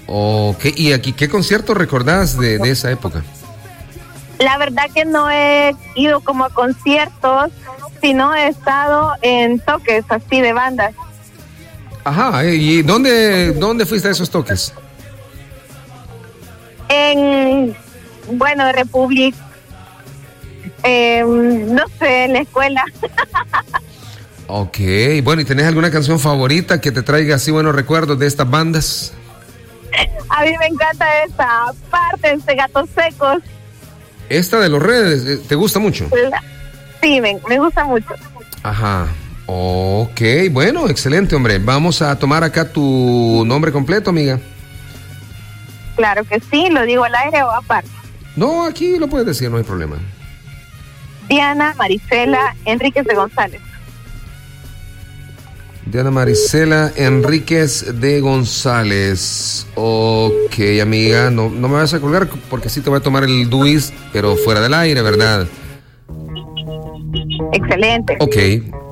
Ok, ¿y aquí qué concierto recordás de esa época? La verdad que no he ido como a conciertos, sino he estado en toques así de bandas. Ajá, ¿y dónde fuiste a esos toques? Bueno, Republic, no sé, en la escuela. Ok, bueno, ¿y tenés alguna canción favorita que te traiga así buenos recuerdos de estas bandas? A mí me encanta esa parte de Gatos Secos. Esta de los Redes, ¿te gusta mucho? Sí, me gusta mucho. Ajá, ok, bueno, excelente, hombre. Vamos a tomar acá tu nombre completo, amiga. Claro que sí, lo digo al aire o aparte. No, aquí lo puedes decir, no hay problema. Diana Marisela Enríquez de González. Diana Marisela Enríquez de González. Ok, amiga, no me vas a colgar porque sí te voy a tomar el DUIS, pero fuera del aire, ¿verdad? Excelente. Ok.